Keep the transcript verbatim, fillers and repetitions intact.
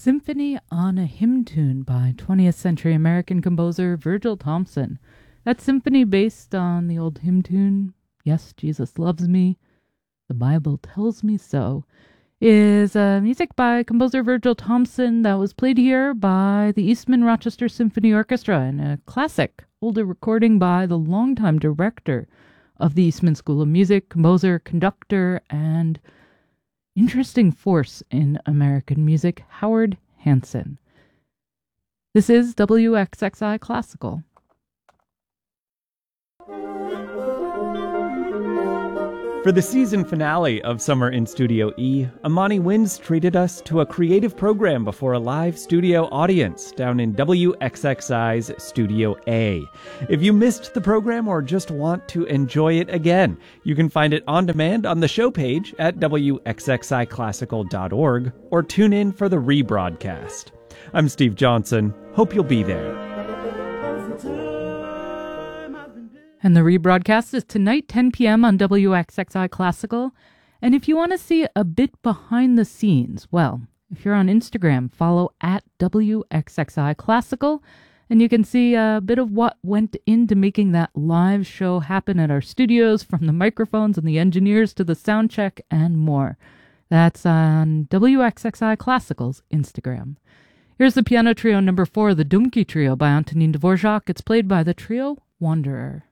Symphony on a Hymn Tune by twentieth century American composer Virgil Thomson. That symphony based on the old hymn tune, Yes, Jesus Loves Me, The Bible Tells Me So, is uh, music by composer Virgil Thomson that was played here by the Eastman Rochester Symphony Orchestra, and a classic older recording by the longtime director of the Eastman School of Music, composer, conductor, and interesting force in American music, Howard Hanson. This is W X X I Classical. For the season finale of Summer in Studio E, Amani Winds treated us to a creative program before a live studio audience down in W X X I's Studio A. If you missed the program or just want to enjoy it again, you can find it on demand on the show page at W X X I classical dot org or tune in for the rebroadcast. I'm Steve Johnson. Hope you'll be there. And the rebroadcast is tonight, ten p.m. on W X X I Classical. And if you want to see a bit behind the scenes, well, if you're on Instagram, follow at W X X I Classical, and you can see a bit of what went into making that live show happen at our studios, from the microphones and the engineers to the sound check and more. That's on W X X I Classical's Instagram. Here's the piano trio number four, the Dumki Trio by Antonin Dvorak. It's played by the trio Wanderer.